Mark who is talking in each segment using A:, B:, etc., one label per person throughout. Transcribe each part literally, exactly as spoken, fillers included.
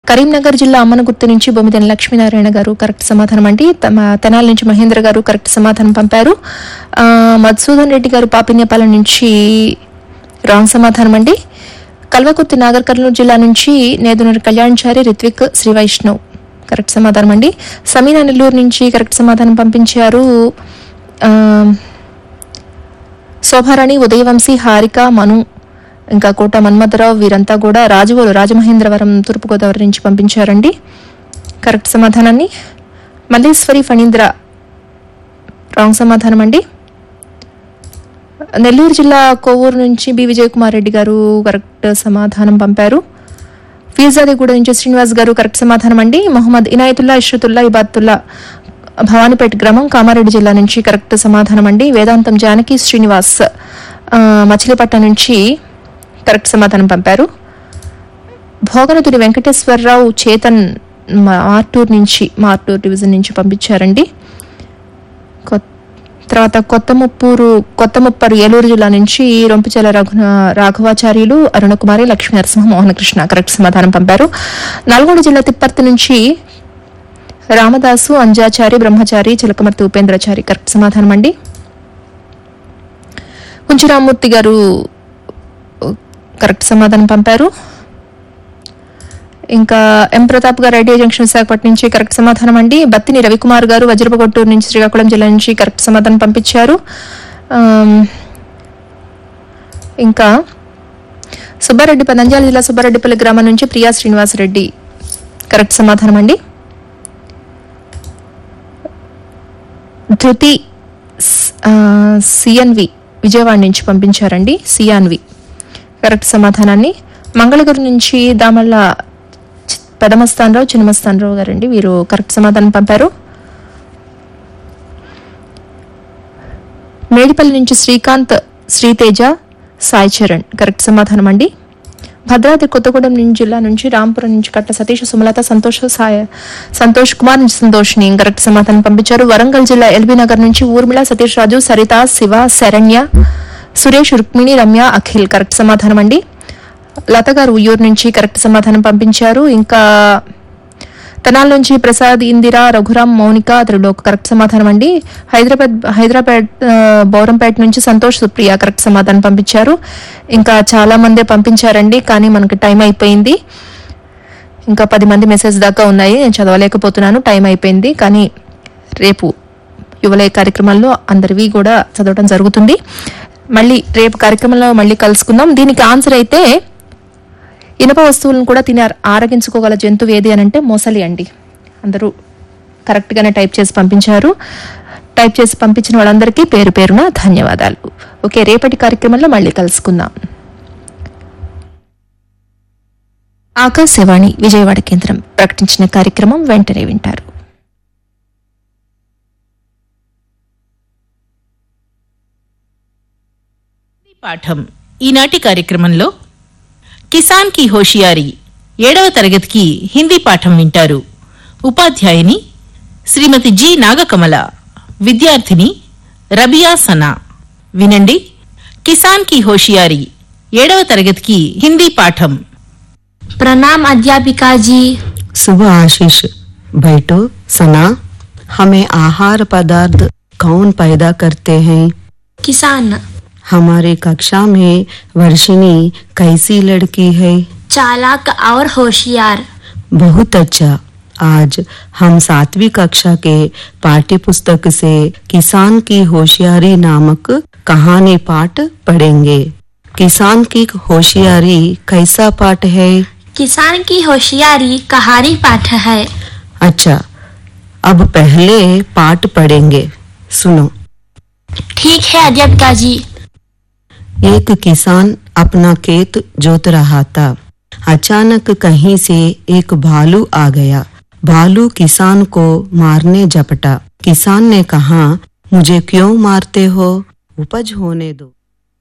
A: కరీంనగర్ జిల్లా అమ్మనగుర్తు నుంచి బొమ్మిదేని లక్ష్మీనారాయణ గారు కరెక్ట్ సమాధానం అండి. తెనాల నుంచి మహేంద్ర గారు కరెక్ట్ సమాధానం పంపారు. మధుసూదన్ రెడ్డి గారు పాపిన్యపాలెం నుంచి రాంగ్ సమాధానం అండి. కల్వకుర్తి నాగర్ కర్నూలు జిల్లా నుంచి నేదునూరి కళ్యాణ్చారి రిత్విక్ శ్రీ వైష్ణవ్ కరెక్ట్ సమాధానం అండి. సమీనా నెల్లూరు నుంచి కరెక్ట్ సమాధానం పంపించారు. శోభారాణి ఉదయవంశీ హారిక మను ఇంకా కోట మన్మథరావు వీరంతా కూడా రాజవోలు రాజమహేంద్రవరం తూర్పుగోదావరి నుంచి పంపించారండి కరెక్ట్ సమాధానాన్ని. మల్లేశ్వరి ఫణీంద్ర రాంగ్ సమాధానం అండి. నెల్లూరు జిల్లా కోవూరు నుంచి బి విజయకుమార్ రెడ్డి గారు కరెక్ట్ సమాధానం పంపారు. ఫీజాదిగూడ నుంచి శ్రీనివాస్ గారు కరెక్ట్ సమాధానం అండి. మొహమ్మద్ ఇనాయతుల్లా ఇష్రతుల్లా ఇబాతుల్లా భవానీపేట గ్రామం కామారెడ్డి జిల్లా నుంచి కరెక్ట్ సమాధానం అండి. వేదాంతం జానకి శ్రీనివాస్ మచిలీపట్నం నుంచి కరెక్ట్ సమాధానం పంపారు. భోగనతుడి వెంకటేశ్వరరావు చేతన్ మార్టూర్ నుంచి మార్టూర్ డివిజన్ నుంచి పంపించారండి. తర్వాత కొత్త ముప్పూరు కొత్త ముప్పరు ఏలూరు జిల్లా నుంచి రొంపిచెల రఘు రాఘవాచార్యులు అరుణకుమారి లక్ష్మీ నరసింహ మోహనకృష్ణ కరెక్ట్ సమాధానం పంపారు. నల్గొండ జిల్లా తిప్పర్తి నుంచి రామదాసు అంజాచారి బ్రహ్మచారి చిలకమర్తి ఉపేంద్రచారి కరెక్ట్ సమాధానం అండి. కుంచిరామూర్తి గారు కరెక్ట్ సమాధానం పంపారు. ఇంకా ఎం ప్రతాప్ గారు ఐడియా జంక్షన్ విశాఖపట్నం నుంచి కరెక్ట్ సమాధానం అండి. బత్తిని రవికుమార్ గారు వజ్రపగొట్టూరు నుంచి శ్రీకాకుళం జిల్లా నుంచి కరెక్ట్ సమాధానం పంపించారు. ఇంకా సుబ్బారెడ్డి నంద్యాల జిల్లా సుబ్బారెడ్డిపల్లి గ్రామం నుంచి ప్రియా శ్రీనివాసరెడ్డి కరెక్ట్ సమాధానం అండి. ధృతి సిఎన్వి విజయవాడ నుంచి పంపించారండి. సియాన్వి కరెక్ట్ సమాధానాన్ని. మంగళగిరి నుంచి దామల్ల పెదమస్తానరావు చిన్నమస్తానరావు గారండి వీరు కరెక్ట్ సమాధానం పంపారు. మేడిపల్లి నుంచి శ్రీకాంత్ శ్రీతేజ సాయి చరణ్ కరెక్ట్ సమాధానం అండి. భద్రాద్రి కొత్తగూడెం నుంచి జిల్లా నుంచి రాంపురం నుంచి కట్ల సతీష్ సుమలత సంతోష్ సాయ సంతోష్ కుమార్ నుంచి సంతోష్ని కరెక్ట్ సమాధానం పంపించారు. వరంగల్ జిల్లా ఎల్బీ నగర్ నుంచి ఊర్మిళ సతీష్ రాజు సరిత శివ శరణ్య సురేష్ రుక్మిణి రమ్య అఖిల్ కరెక్ట్ సమాధానం అండి. లత గారు ఉయ్యూరు నుంచి కరెక్ట్ సమాధానం పంపించారు. ఇంకా తెనాల నుంచి ప్రసాద్ ఇందిరా రఘురామ్ మౌనిక త్రిలోక్ కరెక్ట్ సమాధానం అండి. హైదరాబాద్ హైదరాబాద్ బౌరంపేట నుంచి సంతోష్ సుప్రియ కరెక్ట్ సమాధానం పంపించారు. ఇంకా చాలా మంది పంపించారండి కానీ మనకి టైం అయిపోయింది. ఇంకా పది మంది మెసేజ్ దాకా ఉన్నాయి, నేను చదవలేకపోతున్నాను, టైం అయిపోయింది. కానీ రేపు యువలయ కార్యక్రమాల్లో అందరివి కూడా చదవడం జరుగుతుంది. మళ్ళీ రేపు కార్యక్రమంలో మళ్ళీ కలుసుకుందాం. దీనికి ఆన్సర్ అయితే ఇనప వస్తువులను కూడా తిని ఆరగించుకోగల జంతువు ఏది అని అంటే మొసలి అండి. అందరూ కరెక్ట్ గానే టైప్ చేసి పంపించారు. టైప్ చేసి పంపించిన వాళ్ళందరికీ పేరు పేరున ధన్యవాదాలు. ఓకే, రేపటి కార్యక్రమంలో మళ్ళీ కలుసుకుందాం. ఆకాశవాణి విజయవాడ కేంద్రం ప్రకటించిన కార్యక్రమం వెంటనే వింటారు.
B: పాఠం ఈనాటి కార్యక్రమంలో కిసాన్ కి హోషియారీ ఏడవ తరగతికి హిందీ పాఠం వింటారు. ఉపాధ్యాయుని శ్రీమతి జి నాగకమల, విద్యార్థిని రబియా సనా. వినండి, కిసాన్ కి హోషియారీ ఏడవ తరగతికి హిందీ పాఠం.
C: प्रणाम अध्यापिका जी।
D: शुभ आशीष। बैठो सना, हमें आहार पदार्थ कौन पैदा करते हैं?
C: किसान।
D: हमारे कक्षा में वर्षिणी कैसी लड़की है?
C: चालाक और होशियार।
D: बहुत अच्छा। आज हम सातवीं कक्षा के पाठ्य पुस्तक से किसान की होशियारी नामक कहानी पाठ पढ़ेंगे। किसान की होशियारी कैसा पाठ है?
C: किसान की होशियारी कहानी पाठ है।
D: अच्छा, अब पहले पाठ पढ़ेंगे, सुनो।
C: ठीक है अध्यापिका जी।
D: एक किसान अपना खेत जोत रहा था। अचानक कहीं से एक भालू आ गया। भालू किसान को मारने झपटा। किसान ने कहा, मुझे क्यों मारते हो? उपज होने दो।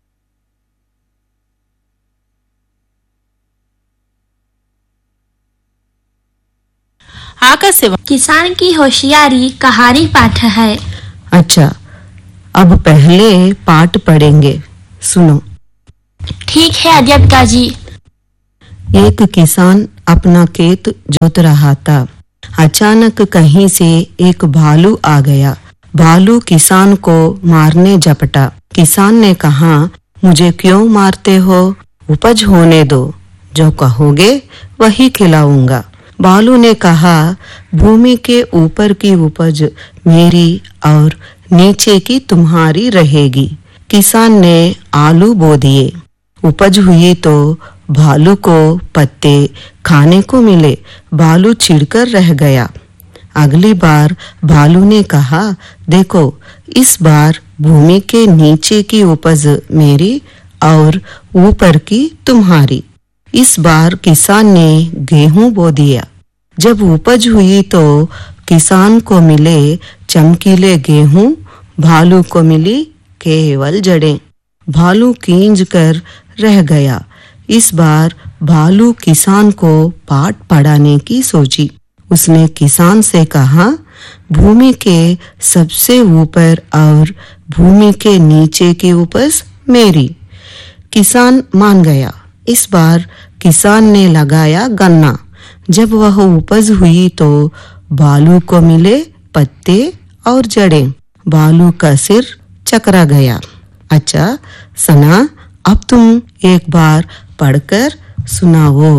B: आकाशवाणी
C: किसान की होशियारी कहानी पाठ है।
D: अच्छा, अब पहले पाठ पढ़ेंगे, सुनो।
C: ठीक है अध्यापिका जी।
D: एक किसान अपना खेत जोत रहा था। अचानक कहीं से एक भालू आ गया। भालू किसान को मारने झपटा। किसान ने कहा, मुझे क्यों मारते हो? उपज होने दो, जो कहोगे वही खिलाऊंगा। भालू ने कहा, भूमि के ऊपर की उपज मेरी और नीचे की तुम्हारी रहेगी। किसान ने आलू बो दिए। उपज हुई तो भालू को पत्ते खाने को मिले। भालू चिढ़कर रह गया। अगली बार भालू ने कहा, देखो इस बार भूमि के नीचे की उपज मेरी और ऊपर की तुम्हारी। इस बार किसान ने गेहूं बो दिया। जब उपज हुई तो किसान को मिले चमकीले गेहूं, भालू को मिली केवल जड़ें। भालू कींज कर रह गया। इस बार भालू किसान को पाठ पढ़ाने की सोची। उसने किसान से कहा, भूमि के सबसे ऊपर और भूमि के नीचे की उपज मेरी। किसान मान गया। इस बार किसान ने लगाया गन्ना। जब वह उपज हुई तो भालू को मिले पत्ते और जड़ें। भालू का सिर चकरा गया। अच्छा सना, अब तुम एक बार पढ़कर सुनाओ।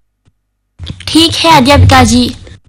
C: ठीक है अध्यापिका जी।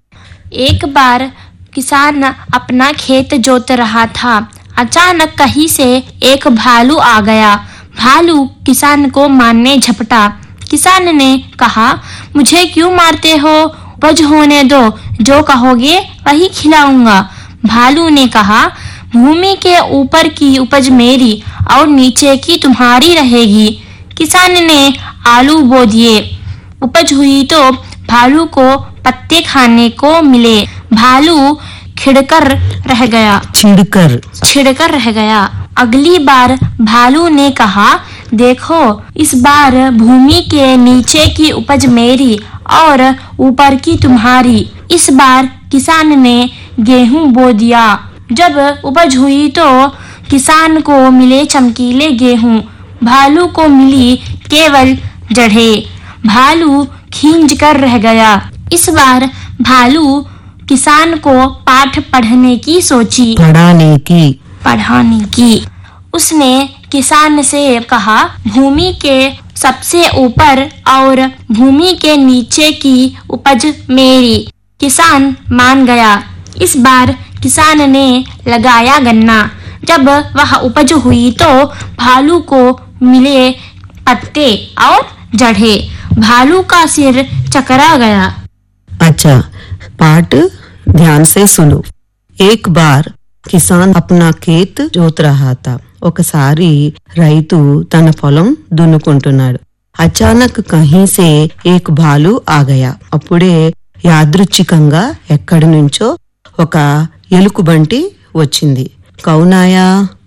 C: एक बार किसान अपना खेत जोत रहा था। अचानक कहीं से एक भालू आ गया। भालू किसान को मारने झपटा। किसान ने कहा, मुझे क्यों मारते हो? उपज होने दो, जो कहोगे वही खिलाऊंगा। भालू ने कहा, भूमि के ऊपर की उपज मेरी और नीचे की तुम्हारी रहेगी। किसान ने आलू बो दिए। उपज हुई तो भालू को पत्ते खाने को मिले। भालू खिड़कर रह गया
D: छिड़कर
C: छिड़कर रह गया। अगली बार भालू ने कहा, देखो इस बार भूमि के नीचे की उपज मेरी और ऊपर की तुम्हारी। इस बार किसान ने गेहूं बो दिया। जब उपज हुई तो किसान को मिले चमकीले गेहूं, भालू को मिली केवल जड़ें। भालू खींच कर रह गया। इस बार भालू किसान को पाठ पढ़ने की सोची
D: पढ़ाने की
C: पढ़ाने की उसने किसान से कहा, भूमि के सबसे ऊपर और भूमि के नीचे की उपज मेरी। किसान मान गया। इस बार किसान ने लगाया गन्ना। जब वह उपज हुई तो भालू को मिले पत्ते और जड़ें। भालू का सिर चकरा गया।
D: अच्छा, पाठ ध्यान से सुनो। एक बार కిసాన్ అప్నా ఖేత్ జోత్ రహా థా. ఒకసారి రైతు తన పొలం దున్నుకుంటున్నాడు. అచానక్ కहीं से एक भालू आ गया. అప్పుడే యాదృచ్ఛికంగా ఎక్కడి నుంచో ఒక ఎలుకబంటి వచ్చింది. కౌనాయా?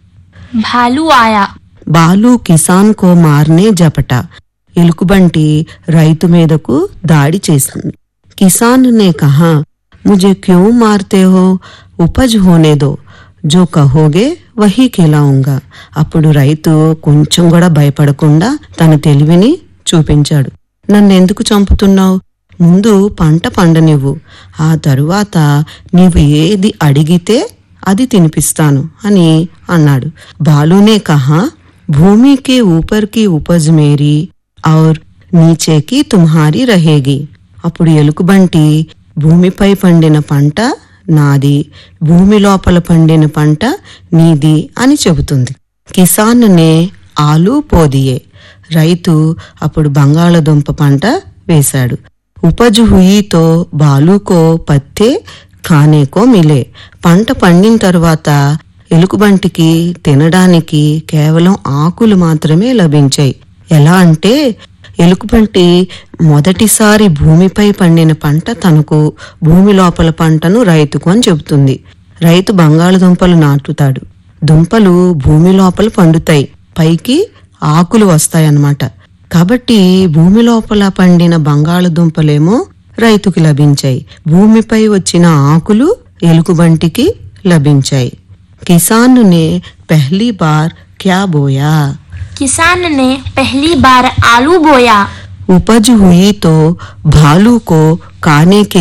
C: भालू आया.
D: బాలు కిసాన్ కో మార్నే జపటా. ఎలుకబంటి రైతు మీదకు దాడి చేసింది. కిసాన్ నే కహా, ముझे क्यों मारते हो? उपज होने दो, जो कहोगे वही खिलाऊंगा. అప్పుడు రైతు కొంచెం కూడా భయపడకుండా తన తెలివిని చూపించాడు. నన్నెందుకు చంపుతున్నావు? ముందు పంట పండనివ్వు, ఆ తరువాత నీవు ఏది అడిగితే అది తినిపిస్తాను అని అన్నాడు. బాలునే కహా, భూమి के ऊपर की उपज मेरी और नीचे की तुम्हारी रहेगी. అప్పుడు ఎలుకబంటి భూమిపై పండిన పంట నాది, భూమి లోపల పండిన పంట నీది అని చెబుతుంది. కిసాన్ నే ఆలు పోదియే. రైతు అప్పుడు బంగాళదుంప పంట వేశాడు. ఉపజ్ హుయి తో బాలుకో పత్తే ఖానేకో మిలే. పంట పండిన తర్వాత ఎలుకబంటికి తినడానికి కేవలం ఆకులు మాత్రమే లభించాయి. ఎలా అంటే ఎలుకబంటి మొదటిసారి భూమిపై పండిన పంట తనకు, భూమి లోపల పంటను రైతుకు అని చెబుతుంది. రైతు బంగాళదుంపలు నాటుతాడు. దుంపలు భూమి లోపల పండుతాయి, పైకి ఆకులు వస్తాయన్నమాట. కాబట్టి భూమి లోపల పండిన బంగాళదుంపలేమో రైతుకి లభించాయి, భూమిపై వచ్చిన ఆకులు ఎలుకబంటికి లభించాయి. కిసాన్ నే పహలీ బార్ క్యా బోయా?
C: किसान ने पहली बार आलू बोया.
D: उपज हुई तो भालू को खाने के